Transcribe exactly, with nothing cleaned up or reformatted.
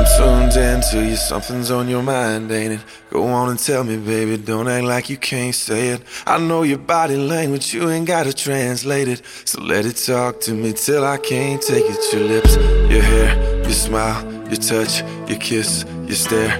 tuned into you, something's on your mind, ain't it? Go on and tell me, baby, don't act like you can't say it. I know your body language, you ain't gotta translate it. So let it talk to me till I can't take it. Your lips, your hair, your smile, your touch, your kiss, your stare.